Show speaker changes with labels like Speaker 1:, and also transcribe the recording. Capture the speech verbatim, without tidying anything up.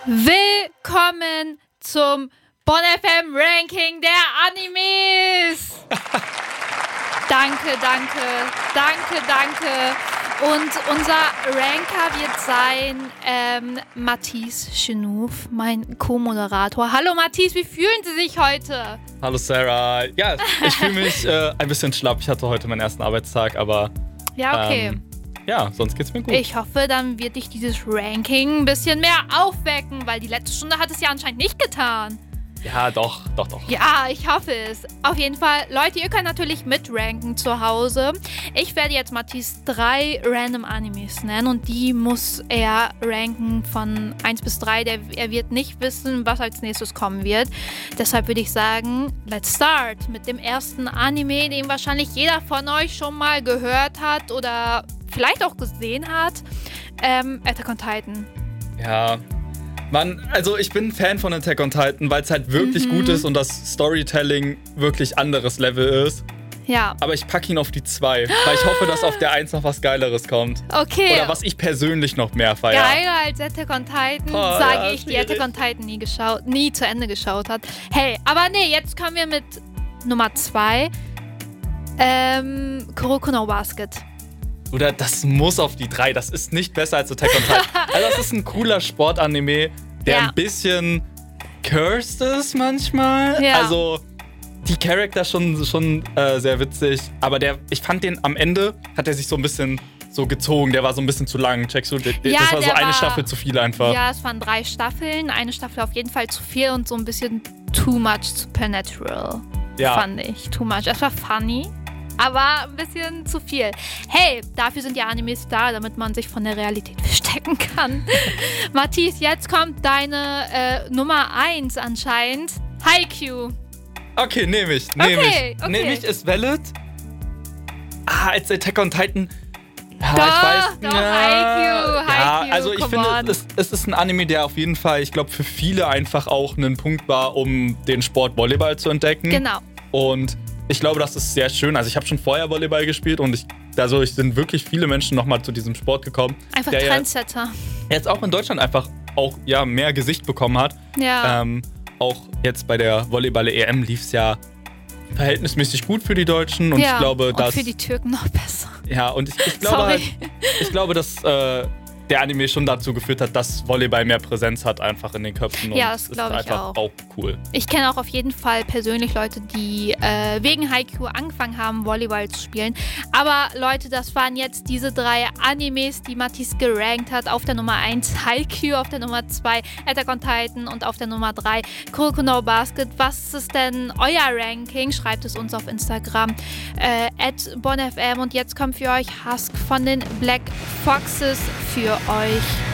Speaker 1: Willkommen zum Bonn F M Ranking der Animes. Danke, danke, danke, danke. Und unser Ranker wird sein ähm, Mathis Chenouf, mein Co-Moderator. Hallo Mathis, wie fühlen Sie sich heute?
Speaker 2: Hallo Sarah. Ja, ich fühle mich äh, ein bisschen schlapp. Ich hatte heute meinen ersten Arbeitstag, aber
Speaker 1: ja, okay.
Speaker 2: Ähm, ja, sonst geht's mir gut.
Speaker 1: Ich hoffe, dann wird dich dieses Ranking ein bisschen mehr aufwecken, weil die letzte Stunde hat es ja anscheinend nicht getan.
Speaker 2: Ja, doch, doch, doch.
Speaker 1: Ja, ich hoffe es. Auf jeden Fall, Leute, ihr könnt natürlich mitranken zu Hause. Ich werde jetzt Mathis drei random Animes nennen und die muss er ranken von eins bis drei. Der, er wird nicht wissen, was als nächstes kommen wird. Deshalb würde ich sagen, let's start mit dem ersten Anime, den wahrscheinlich jeder von euch schon mal gehört hat oder vielleicht auch gesehen hat. Ähm, Attack on Titan.
Speaker 2: Ja, Mann, also ich bin Fan von Attack on Titan, weil es halt wirklich mhm. gut ist und das Storytelling wirklich anderes Level ist.
Speaker 1: Ja.
Speaker 2: Aber ich packe ihn auf die zwei, weil ich hoffe, dass auf der eins noch was Geileres kommt.
Speaker 1: Okay.
Speaker 2: Oder was ich persönlich noch mehr feiere.
Speaker 1: Geiler als Attack on Titan,
Speaker 2: oh,
Speaker 1: sage
Speaker 2: ja,
Speaker 1: ich, die Attack on Titan nie geschaut, nie zu Ende geschaut hat. Hey, aber nee, jetzt kommen wir mit Nummer zwei. Ähm, Kuroko no Basket.
Speaker 2: Oder das muss auf die drei. Das ist nicht besser als Attack on Titan. Also das ist ein cooler Sportanime, der
Speaker 1: ja.
Speaker 2: ein bisschen cursed ist manchmal.
Speaker 1: Ja.
Speaker 2: Also die Charakter schon, schon äh, sehr witzig. Aber der, ich fand den am Ende, hat er sich so ein bisschen so gezogen. Der war so ein bisschen zu lang. Checkst du? Der,
Speaker 1: ja,
Speaker 2: das war so eine
Speaker 1: war,
Speaker 2: Staffel zu viel einfach.
Speaker 1: Ja, es waren drei Staffeln. Eine Staffel auf jeden Fall zu viel und so ein bisschen too much supernatural.
Speaker 2: Ja.
Speaker 1: Fand ich. Too much. Es war funny. Aber ein bisschen zu viel. Hey, dafür sind ja Animes da, damit man sich von der Realität verstecken kann. Mathis, jetzt kommt deine äh, Nummer eins anscheinend. Haikyuu.
Speaker 2: Okay, nehme ich. Nehme
Speaker 1: okay,
Speaker 2: ich.
Speaker 1: Okay.
Speaker 2: Nehme ich, ist valid. Ah, als Attack on Titan. Ja,
Speaker 1: doch,
Speaker 2: ich weiß.
Speaker 1: Doch,
Speaker 2: ja,
Speaker 1: Haikyuu,
Speaker 2: ja,
Speaker 1: Haikyuu,
Speaker 2: also ich finde, es, es ist ein Anime, der auf jeden Fall, ich glaube, für viele einfach auch ein Punkt war, um den Sport Volleyball zu entdecken.
Speaker 1: Genau.
Speaker 2: Und ich glaube, das ist sehr schön. Also ich habe schon vorher Volleyball gespielt und ich, also es sind wirklich viele Menschen nochmal zu diesem Sport gekommen.
Speaker 1: Einfach
Speaker 2: der
Speaker 1: Trendsetter.
Speaker 2: Ja, jetzt auch in Deutschland einfach auch ja, mehr Gesicht bekommen hat.
Speaker 1: Ja.
Speaker 2: Ähm, auch jetzt bei der Volleyball-E M lief es ja verhältnismäßig gut für die Deutschen. Und
Speaker 1: ja,
Speaker 2: ich glaube,
Speaker 1: und
Speaker 2: dass.
Speaker 1: für die Türken noch besser.
Speaker 2: Ja, und ich, ich glaube
Speaker 1: Sorry.
Speaker 2: halt, ich glaube, dass äh, der Anime schon dazu geführt hat, dass Volleyball mehr Präsenz hat einfach in den Köpfen.
Speaker 1: Ja,
Speaker 2: und
Speaker 1: das glaube ich
Speaker 2: einfach
Speaker 1: auch.
Speaker 2: auch cool.
Speaker 1: Ich kenne auch auf jeden Fall persönlich Leute, die äh, wegen Haikyuu angefangen haben, Volleyball zu spielen. Aber Leute, das waren jetzt diese drei Animes, die Mathis gerankt hat. Auf der Nummer eins Haikyuu, auf der Nummer zwei Attack on Titan und auf der Nummer drei Kuroko no Basket. Was ist denn euer Ranking? Schreibt es uns auf Instagram äh, at bonfm. Und jetzt kommt für euch Husk von den Black Foxes für euch.